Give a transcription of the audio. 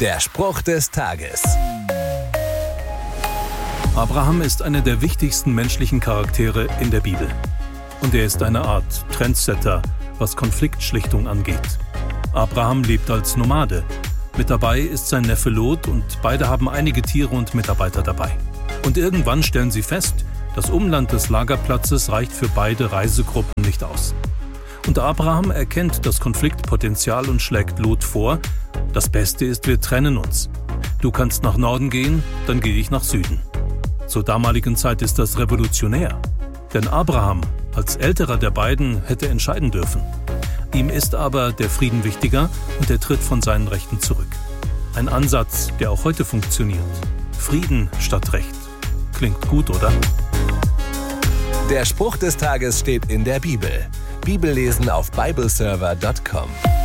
Der Spruch des Tages. Abraham ist einer der wichtigsten menschlichen Charaktere in der Bibel. Und er ist eine Art Trendsetter, was Konfliktschlichtung angeht. Abraham lebt als Nomade. Mit dabei ist sein Neffe Lot und beide haben einige Tiere und Mitarbeiter dabei. Und irgendwann stellen sie fest, das Umland des Lagerplatzes reicht für beide Reisegruppen nicht aus. Und Abraham erkennt das Konfliktpotenzial und schlägt Lot vor: Das Beste ist, wir trennen uns. Du kannst nach Norden gehen, dann gehe ich nach Süden. Zur damaligen Zeit ist das revolutionär. Denn Abraham, als älterer der beiden, hätte entscheiden dürfen. Ihm ist aber der Frieden wichtiger und er tritt von seinen Rechten zurück. Ein Ansatz, der auch heute funktioniert. Frieden statt Recht. Klingt gut, oder? Der Spruch des Tages steht in der Bibel. Bibellesen auf bibleserver.com.